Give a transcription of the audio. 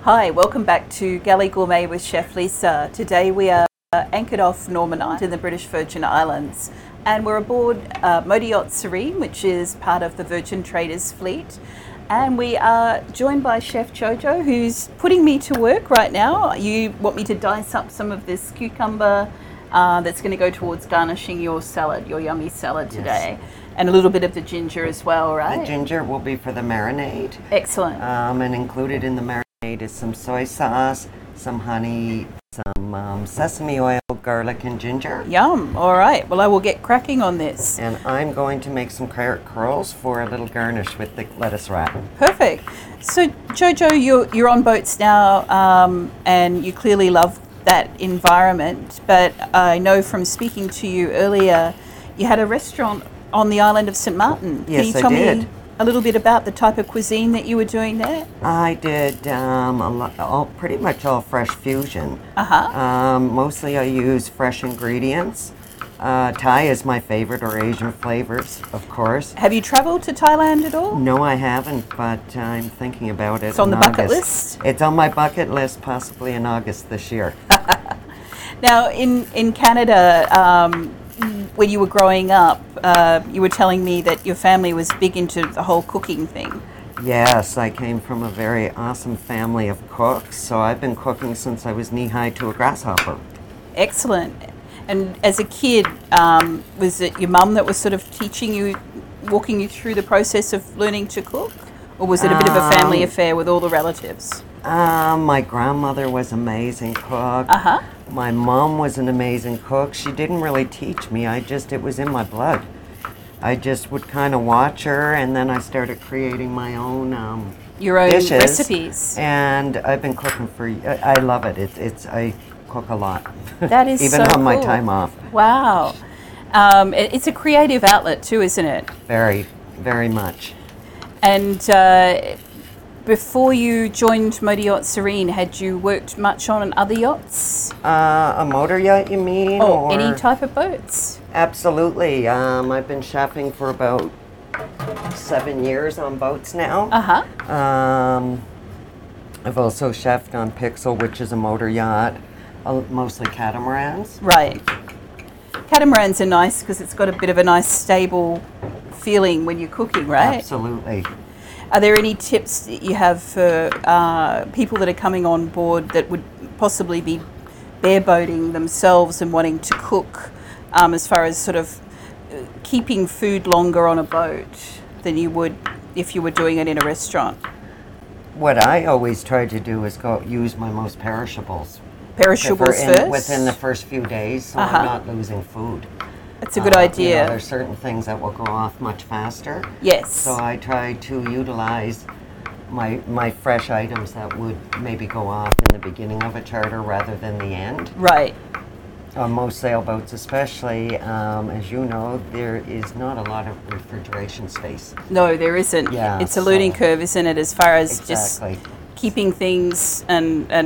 Hi, welcome back to Galley Gourmet with Chef Lisa. Today we are anchored off Norman Island in the British Virgin Islands, and we're aboard Motor Yacht Serene, which is part of the Virgin Traders fleet. And we are joined by Chef Jojo, who's putting me to work right now. You want me to dice up some of this cucumber that's going to go towards garnishing your salad, your yummy salad today. Yes. And a little bit of the ginger as well, right? The ginger will be for the marinade. Excellent. And included in the marinade is some soy sauce, some honey, some sesame oil, garlic, and ginger. Yum. All right. Well, I will get cracking on this. And I'm going to make some carrot curls for a little garnish with the lettuce wrap. Perfect. So, Jojo, you're on boats now, and you clearly love that environment. But I know from speaking to you earlier, you had a restaurant on the island of St. Martin. Yes, Can you tell I did. me a little bit about the type of cuisine that you were doing there? I did pretty much all fresh fusion. Uh-huh. Mostly I use fresh ingredients. Thai is my favorite, or Asian flavors, of course. Have you traveled to Thailand at all? No, I haven't, but I'm thinking about it. It's on the bucket list? It's on my bucket list, possibly in August this year. Now, in Canada, when you were growing up, you were telling me that your family was big into the whole cooking thing. Yes, I came from a very awesome family of cooks, so I've been cooking since I was knee-high to a grasshopper. Excellent. And as a kid, was it your mum that was sort of teaching you, walking you through the process of learning to cook? Or was it a bit of a family affair with all the relatives? My grandmother was an amazing cook. Uh-huh. My mom was an amazing cook. She didn't really teach me. it was in my blood. I just would kind of watch her, and then I started creating my own your own dishes. Recipes. And I've been cooking I love it. I cook a lot. That is even so on my cool. time off. Wow. It's a creative outlet too, isn't it? Very, very much. And before you joined Motor Yacht Serene, had you worked much on other yachts? A motor yacht, you mean? Or any type of boats? Absolutely. I've been chefing for about 7 years on boats now. Uh-huh. I've also chefed on Pixel, which is a motor yacht, mostly catamarans. Right. Catamarans are nice because it's got a bit of a nice stable feeling when you're cooking, right? Absolutely. Are there any tips that you have for people that are coming on board that would possibly be bareboating themselves and wanting to cook, as far as sort of keeping food longer on a boat than you would if you were doing it in a restaurant? What I always try to do is use my most perishables. Perishables first? Within the first few days, so Uh-huh. I'm not losing food. That's a good idea. There's certain things that will go off much faster. Yes. So I try to utilize my fresh items that would maybe go off in the beginning of a charter rather than the end. Right. On most sailboats especially, as you know, there is not a lot of refrigeration space. No, there isn't. Yeah, It's a learning curve, isn't it, as far as exactly. just keeping things and